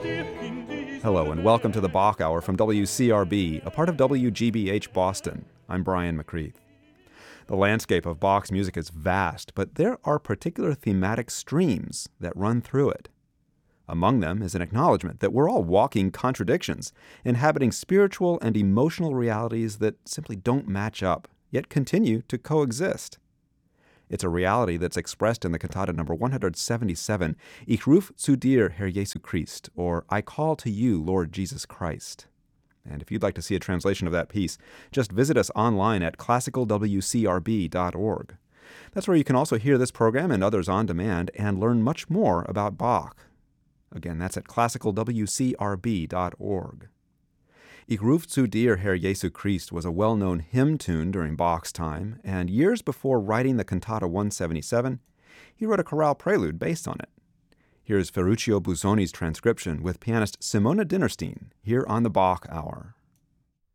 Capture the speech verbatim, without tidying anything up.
Hello and welcome to the Bach Hour from W C R B, a part of W G B H Boston. I'm Brian McCreath. The landscape of Bach's music is vast, but there are particular thematic streams that run through it. Among them is an acknowledgement that we're all walking contradictions, inhabiting spiritual and emotional realities that simply don't match up, yet continue to coexist. It's a reality that's expressed in the cantata number one hundred seventy-seven, Ich ruf zu dir, Herr Jesu Christ, or I call to you, Lord Jesus Christ. And if you'd like to see a translation of that piece, just visit us online at classical w c r b dot org. That's where you can also hear this program and others on demand and learn much more about Bach. Again, that's at classical w c r b dot org. Ich ruf zu dir, Herr Jesu Christ was a well-known hymn tune during Bach's time, and years before writing the Cantata one seventy-seven, he wrote a chorale prelude based on it. Here's Ferruccio Busoni's transcription with pianist Simona Dinnerstein here on the Bach Hour.